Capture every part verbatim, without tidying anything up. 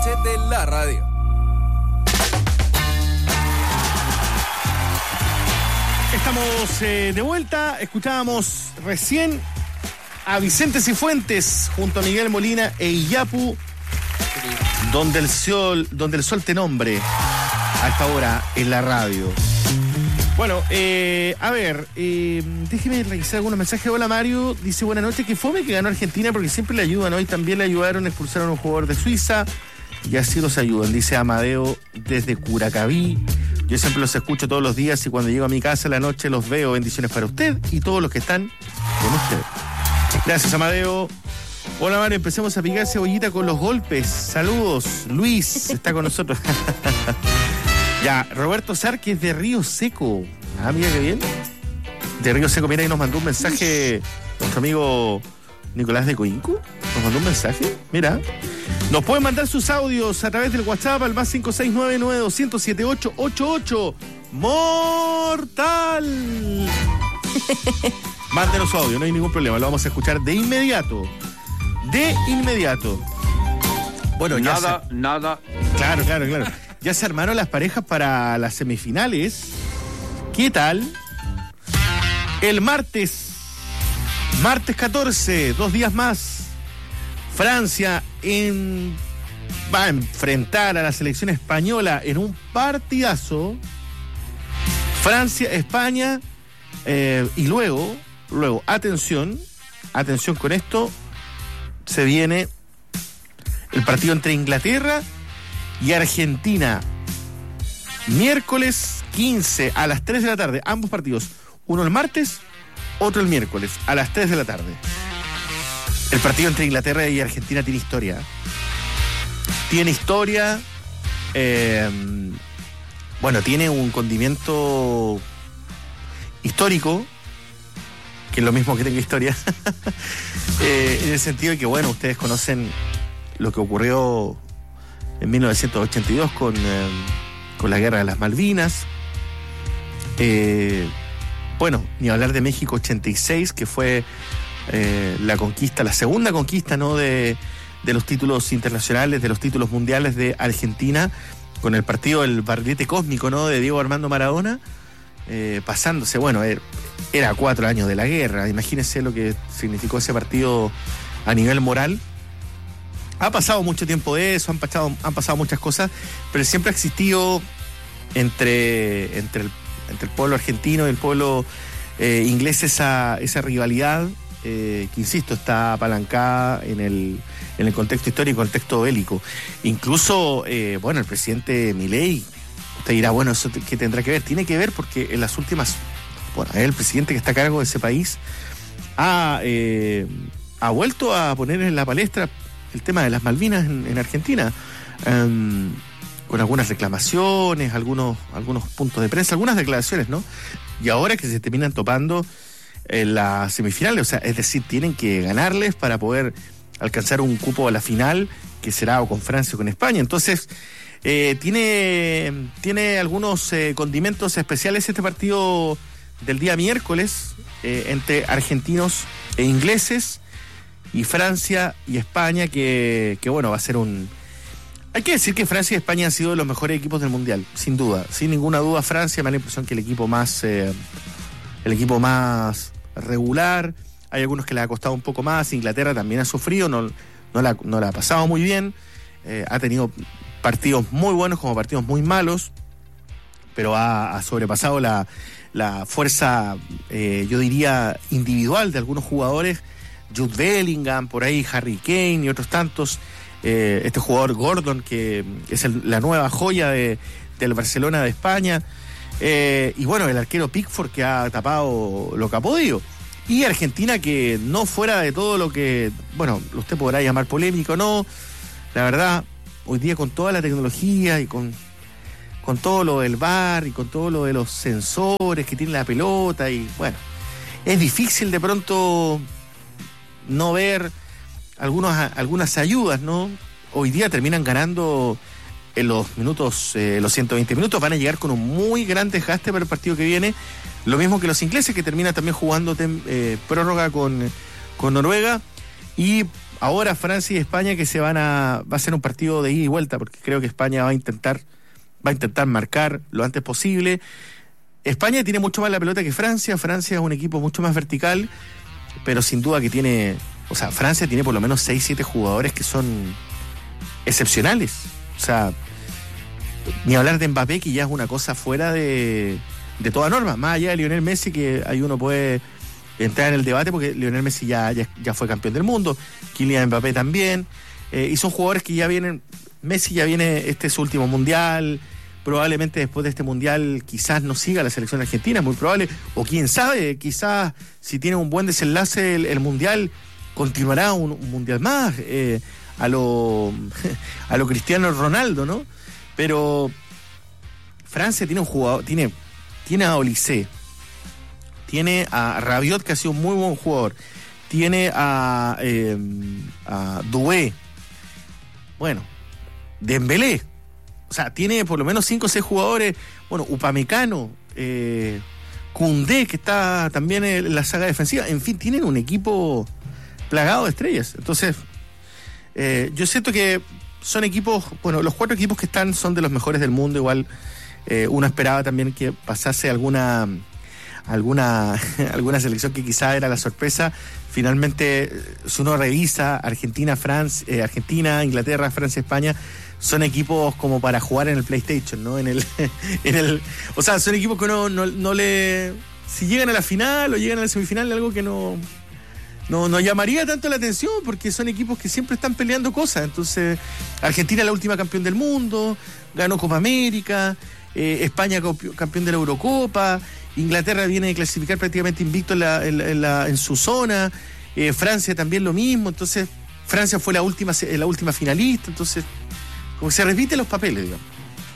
noche de la radio. Estamos eh, de vuelta. Escuchábamos recién a Vicente Cifuentes junto a Miguel Molina e Iyapu, donde el sol, donde el sol te nombre, a esta hora en la radio. Bueno, eh, a ver, eh, déjeme revisar algunos mensajes. Hola Mario, dice buenas noches, que fome que ganó Argentina porque siempre le ayudan. Hoy también le ayudaron a expulsar a un jugador de Suiza y así los ayudan, dice Amadeo desde Curacaví. Yo siempre los escucho todos los días y cuando llego a mi casa en la noche los veo. Bendiciones para usted y todos los que están con usted. Gracias, Amadeo. Hola, Mario, empecemos a picar cebollita con los golpes. Saludos. Luis está con nosotros. Ya, Roberto Sarquez de Río Seco. Ah, mira qué bien. De Río Seco, mira, y nos mandó un mensaje nuestro amigo Nicolás de Coincu. Nos mandó un mensaje, mira. Nos pueden mandar sus audios a través del WhatsApp al más cinco seis nueve nueve dos cero siete ocho ocho ocho. ¡Mortal! Mándenos su audio, no hay ningún problema, lo vamos a escuchar de inmediato. De inmediato. Bueno, ya Nada, se... nada. Claro, claro, claro. Ya se armaron las parejas para las semifinales. ¿Qué tal? El martes, martes catorce, dos días más, Francia en... va a enfrentar a la selección española en un partidazo. Francia, España, eh, y luego, luego, atención, atención con esto, se viene el partido entre Inglaterra y Argentina. Miércoles quince a las tres de la tarde, ambos partidos. Uno el martes, otro el miércoles, a las tres de la tarde. El partido entre Inglaterra y Argentina tiene historia. Tiene historia. Eh, bueno, tiene un condimento histórico, que es lo mismo que tenga historia. eh, en el sentido de que, bueno, ustedes conocen lo que ocurrió en mil novecientos ochenta y dos con, eh, con la Guerra de las Malvinas. Eh, bueno, ni hablar de México ochenta y seis, que fue eh, la conquista, la segunda conquista, ¿no?, de, de los títulos internacionales, de los títulos mundiales de Argentina, con el partido El Barrilete Cósmico, ¿no?, de Diego Armando Maradona, eh, pasándose, bueno, era, era cuatro años de la guerra, imagínense lo que significó ese partido a nivel moral. Ha pasado mucho tiempo de eso, han pasado, han pasado muchas cosas, pero siempre ha existido entre, entre, el, entre el pueblo argentino y el pueblo eh, inglés esa, esa rivalidad, eh, que insisto, está apalancada en el, en el contexto histórico, el contexto bélico. Incluso, eh, bueno, el presidente Milei, usted dirá, bueno, ¿eso qué tendrá que ver? Tiene que ver porque en las últimas, bueno, el presidente que está a cargo de ese país ha, eh, ha vuelto a poner en la palestra el tema de las Malvinas en, en Argentina, um, con algunas reclamaciones, algunos, algunos puntos de prensa, algunas declaraciones, ¿no? Y ahora que se terminan topando en las semifinales, o sea, es decir, tienen que ganarles para poder alcanzar un cupo a la final, que será o con Francia o con España. Entonces, eh, tiene, tiene algunos eh, condimentos especiales este partido del día miércoles, eh, entre argentinos e ingleses, y Francia y España, que, que bueno, va a ser un... Hay que decir que Francia y España han sido los mejores equipos del Mundial, sin duda. Sin ninguna duda, Francia me da la impresión que el equipo más eh, el equipo más regular. Hay algunos que le ha costado un poco más. Inglaterra también ha sufrido, no, no, la, no la ha pasado muy bien. Eh, ha tenido partidos muy buenos como partidos muy malos, pero ha, ha sobrepasado la, la fuerza, eh, yo diría, individual de algunos jugadores. Jude Bellingham, por ahí Harry Kane y otros tantos, eh, este jugador Gordon, que es el, la nueva joya de, del Barcelona de España, eh, y bueno, el arquero Pickford, que ha tapado lo que ha podido, y Argentina, que no fuera de todo lo que, bueno, usted podrá llamar polémico, no, la verdad, hoy día con toda la tecnología y con, con todo lo del V A R y con todo lo de los sensores que tiene la pelota, y bueno, es difícil de pronto no ver algunos, algunas ayudas, ¿no? Hoy día terminan ganando en los minutos, eh, los ciento veinte minutos, van a llegar con un muy gran desgaste para el partido que viene, lo mismo que los ingleses, que terminan también jugando tem, eh, prórroga con, con Noruega, y ahora Francia y España que se van a... va a ser un partido de ida y vuelta, porque creo que España va a intentar va a intentar marcar lo antes posible. España tiene mucho más la pelota que Francia. Francia es un equipo mucho más vertical, pero sin duda que tiene... O sea, Francia tiene por lo menos seis siete jugadores que son excepcionales. O sea, ni hablar de Mbappé, que ya es una cosa fuera de, de toda norma. Más allá de Lionel Messi, que ahí uno puede entrar en el debate, porque Lionel Messi ya, ya, ya fue campeón del mundo. Kylian Mbappé también. Eh, y son jugadores que ya vienen... Messi ya viene, este es su último mundial... Probablemente después de este mundial quizás no siga la selección argentina, es muy probable, o quién sabe, quizás si tiene un buen desenlace el, el mundial, continuará un, un mundial más, eh, a lo a lo Cristiano Ronaldo, ¿no? Pero Francia tiene un jugador, tiene, tiene a Olise, tiene a Rabiot, que ha sido un muy buen jugador, tiene a, eh, a Doué, bueno, Dembélé. O sea, tiene por lo menos cinco o seis jugadores, bueno, Upamecano, eh, Koundé, que está también en la saga defensiva, en fin, tienen un equipo plagado de estrellas. Entonces, eh, yo siento que son equipos, bueno, los cuatro equipos que están son de los mejores del mundo, igual eh, uno esperaba también que pasase alguna alguna alguna selección que quizá era la sorpresa. Finalmente, si uno revisa Argentina, Francia, eh, Argentina, Inglaterra, Francia, España, son equipos como para jugar en el PlayStation, ¿no? En el, en el, o sea, son equipos que uno no, no le... Si llegan a la final o llegan a la semifinal, algo que no, no, no llamaría tanto la atención, porque son equipos que siempre están peleando cosas. Entonces, Argentina es la última campeón del mundo, ganó Copa América, eh, España campeón de la Eurocopa, Inglaterra viene de clasificar prácticamente invicto en, la, en, la, en, la, en su zona, eh, Francia también lo mismo. Entonces, Francia fue la última, la última finalista, entonces... Como que se repiten los papeles, digamos.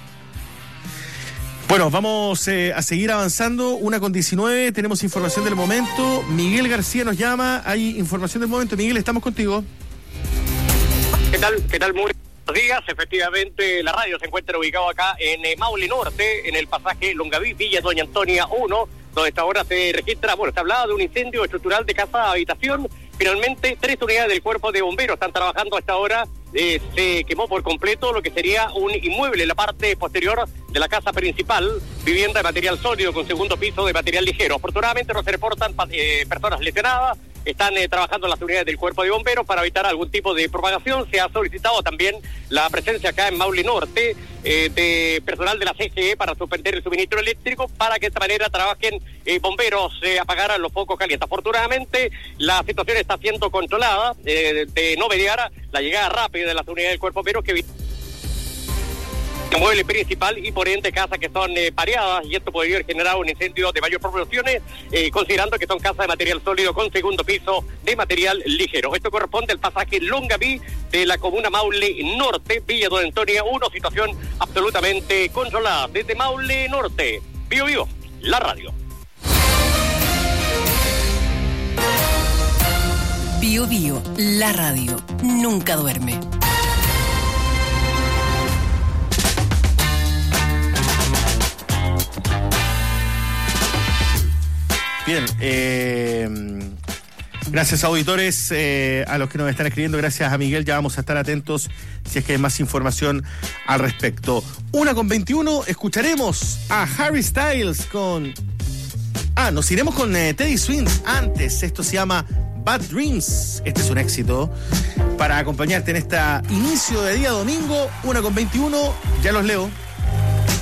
Bueno, vamos eh, a seguir avanzando. Una con diecinueve, tenemos información del momento. Miguel García nos llama, hay información del momento. Miguel, estamos contigo. ¿Qué tal? ¿Qué tal? Muy buenos días. Efectivamente, la radio se encuentra ubicado acá en eh, Maule Norte, en el pasaje Longaví, Villa Doña Antonia uno, donde esta hora se registra, bueno, se hablaba de un incendio estructural de casa-habitación. Finalmente, tres unidades del cuerpo de bomberos están trabajando a esta hora. Eh, se quemó por completo lo que sería un inmueble en la parte posterior de la casa principal, vivienda de material sólido con segundo piso de material ligero. Afortunadamente no se reportan eh, personas lesionadas. Están eh, trabajando las unidades del cuerpo de bomberos para evitar algún tipo de propagación. Se ha solicitado también la presencia acá en Maule Norte eh, de personal de la C G E para suspender el suministro eléctrico, para que de esta manera trabajen eh, bomberos eh, apagaran los focos calientes. Afortunadamente la situación está siendo controlada, eh, de no mediar la llegada rápida de las unidades del cuerpo de bomberos, que el mueble principal y por ende casas que son eh, pareadas, y esto podría generar un incendio de mayores proporciones, eh, considerando que son casas de material sólido con segundo piso de material ligero. Esto corresponde al pasaje Longaví de la comuna Maule Norte, Villa Doña Antonia uno, situación absolutamente controlada. Desde Maule Norte, Bio Bio, la radio. Bio Bio, la radio, nunca duerme. Bien, eh, gracias auditores, eh, a los que nos están escribiendo, gracias a Miguel, ya vamos a estar atentos si es que hay más información al respecto. Una con veintiuno, escucharemos a Harry Styles con... Ah, nos iremos con eh, Teddy Swims antes, esto se llama Bad Dreams, este es un éxito para acompañarte en este inicio de día domingo. Una con veintiuno, ya los leo.